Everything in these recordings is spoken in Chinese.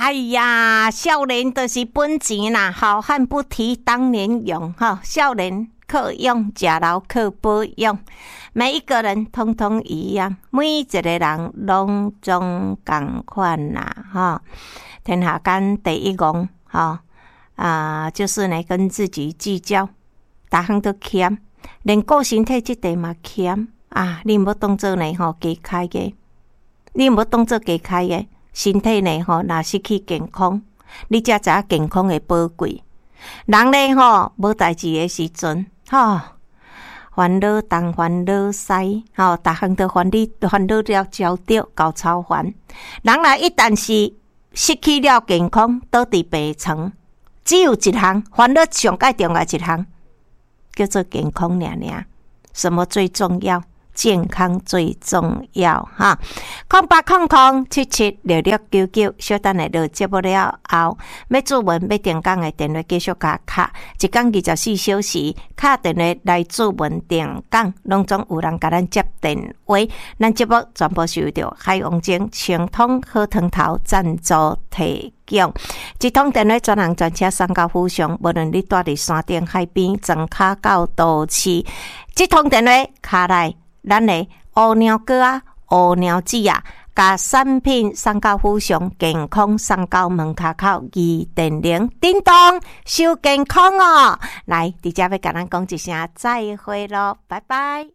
哎呀，少年就是本钱啦，好汉不提当年勇哈，少年靠用，吃老靠保养。每一个人通通一样，每一个人拢总同款啦哈。天下间第一功哈就是呢跟自己计较，大项都欠，连顾身体这块嘛欠啊！你唔好当做呢加开嘅，你唔好当做加开嘅，身体呢若失去健康，你才知健康的宝贵。人呢无代志的时阵烦恼东烦恼西大项都烦恼了焦掉搞超烦。人若一旦是失去了健康，倒伫病床，只有一项烦恼上界重要一项，叫做健康尔。什么最重要？健康最重要哈！0800776699，小等下就接不了后，要注文要订购的电话继续加卡，一天24小时，卡电话来注文订购，拢总有人甲咱接电话。咱节目全部受到海王精清通好汤头赞助提供，一通电话专人专车送到府上，无论你住伫山顶海边，从卡到都市，一通电话卡来。咱的乌鸟哥乌鸟子甲产品送到府上，健康送到门口口，2.0叮咚收健康哦！来，直接要甲咱讲一声再会咯，拜拜。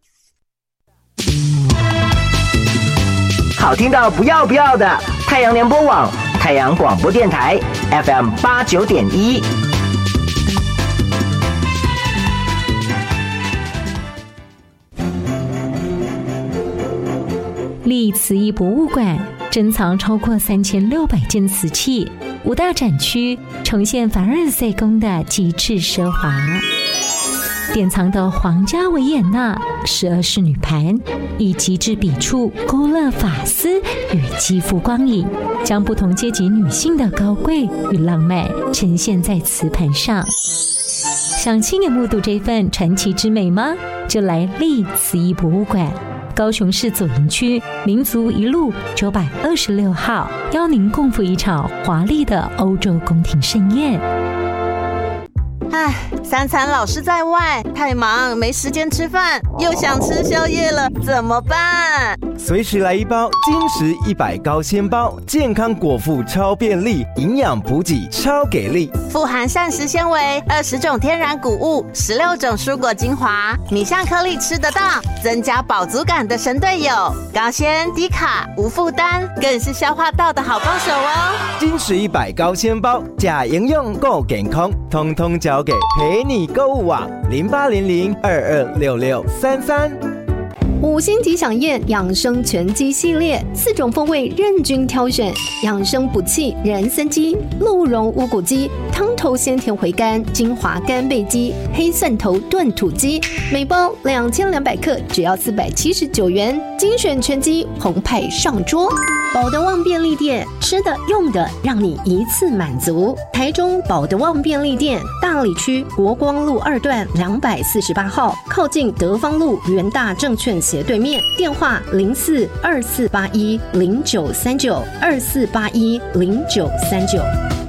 好听到不要的，太阳联播网、太阳广播电台 FM 89.1。 历瓷艺博物馆珍藏超过3600件瓷器，5大展区呈现凡尔赛宫的极致奢华，典藏的皇家维也纳12式女盘，以极致笔触勾勒发丝与肌肤光影，将不同阶级女性的高贵与浪漫呈现在瓷盘上。想亲眼目睹这份传奇之美吗？就来历瓷艺博物馆。高雄市左营区民族一路926号，邀您共赴一场华丽的欧洲宫廷盛宴。 三餐老是在外，太忙没时间吃饭，又想吃宵夜了，怎么办？ 随时来一包金石100高纤包，健康果腹超便利，营养补给超给力， 富含膳食纤维，20种天然谷物，16种蔬果精华，米香颗粒吃得到，增加饱足感的神队友，高纤低卡无负担，更是消化道的好帮手哦。 金石100高纤包，假营养够健康，通通交给陪你购物网0800226633。 5星级享宴养生全鸡系列，4种风味任君挑选，养生补气人参鸡、鹿茸乌骨鸡、汤头鲜甜回甘精华干贝鸡、黑蒜头炖土鸡，每包2200克，只要479元，精选全鸡澎湃上桌。保德旺便利店，吃的用的让你一次满足。台中保德旺便利店，大里区国光路2段248号，靠近德芳路元大证券斜对面，电话042481093924810939。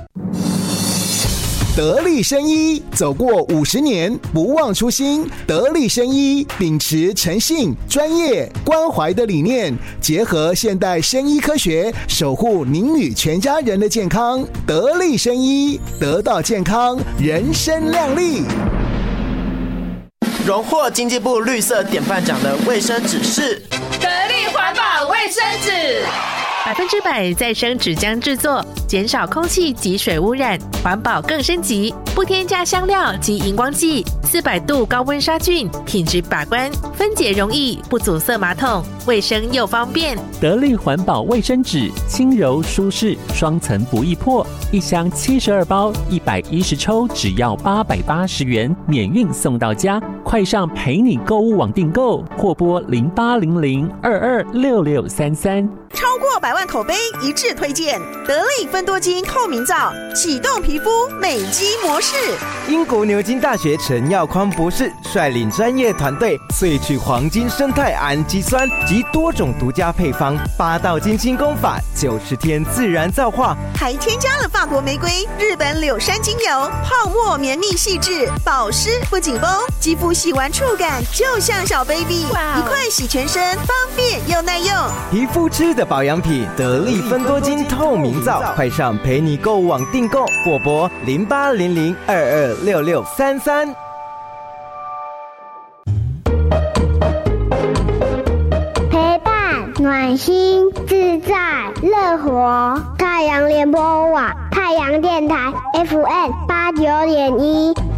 得力生医走过50年，不忘初心。得力生医秉持诚信、专业、关怀的理念，结合现代生医科学，守护您与全家人的健康。得力生医，得到健康，人生亮丽。 荣获经济部绿色典范奖的卫生纸是得力环保卫生纸，100%再生纸浆制作，减少空气及水污染，环保更升级，不添加香料及荧光剂，400度高温杀菌，品质把关，分解容易，不阻塞马桶，卫生又方便。 得力环保卫生纸，轻柔舒适，双层不易破，一箱72包，110抽，只要880元，免运送到家，快快上陪你购物网订购，或拨0800226633。 超过100万口碑一致推荐得力芬多精透明皂，启动皮肤美肌模式。 英国牛津大学陈耀匡博士率领专业团队萃取黄金生态氨基酸及多种独家配方，8道金清功法，90天自然皂化， 还添加了法国玫瑰、日本柳杉精油，泡沫绵密细致，保湿不紧绷，肌肤洗完触感就像小 baby， 一块洗全身，方便又耐用。 皮肤吃的保养品得力芬多精透明皂，快上陪你购物网订购，或拨0800226633。 陪伴暖心自在乐活，太阳联播网太阳电台 FM89.1。